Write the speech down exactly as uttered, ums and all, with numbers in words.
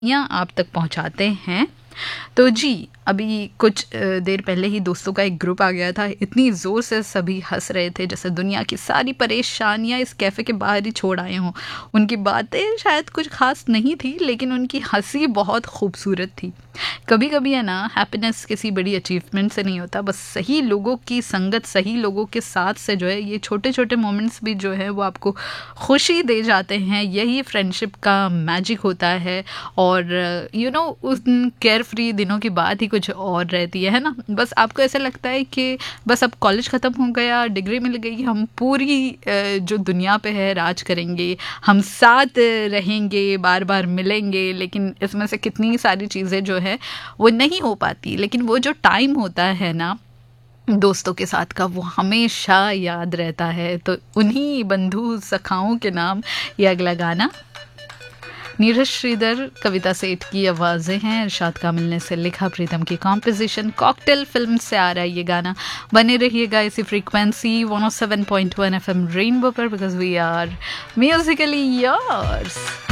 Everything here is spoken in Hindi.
या आप तक पहुंचाते हैं। तो जी, अभी कुछ अ, देर पहले ही दोस्तों का एक ग्रुप आ गया था। इतनी ज़ोर से सभी हँस रहे थे जैसे दुनिया की सारी परेशानियाँ इस कैफ़े के बाहर ही छोड़ आए हों। उनकी बातें शायद कुछ ख़ास नहीं थी, लेकिन उनकी हँसी बहुत खूबसूरत थी। कभी-कभी है ना, हैप्पीनेस किसी बड़ी अचीवमेंट से नहीं होता, बस सही लोगों की संगत, सही लोगों के साथ से जो है ये छोटे-छोटे मोमेंट्स भी जो है वो आपको खुशी दे जाते हैं। यही फ्रेंडशिप का मैजिक होता है। और यू नो उन केयर फ्री दिनों की बात ही कुछ और रहती है है ना। बस आपको ऐसा लगता है कि बस अब कॉलेज ख़त्म हो गया, डिग्री मिल गई, हम पूरी अ, जो दुनिया पे है राज करेंगे, हम साथ रहेंगे, बार बार मिलेंगे। लेकिन इसमें से कितनी सारी चीज़ें जो है वो नहीं हो पाती। लेकिन वो जो टाइम होता है ना दोस्तों के साथ का, वो हमेशा याद रहता है। तो उन्हीं बंधु सखाओं के नाम ये अगला गाना नीरज श्रीधर, कविता सेठ की आवाज़ें हैं, इरशाद कामिल ने इसे लिखा, प्रीतम की कॉम्पोजिशन, कॉकटेल फिल्म से आ रहा है ये गाना। बने रहिएगा इसी frequency one O seven point one F M rainbow पर, because we are Musically yours.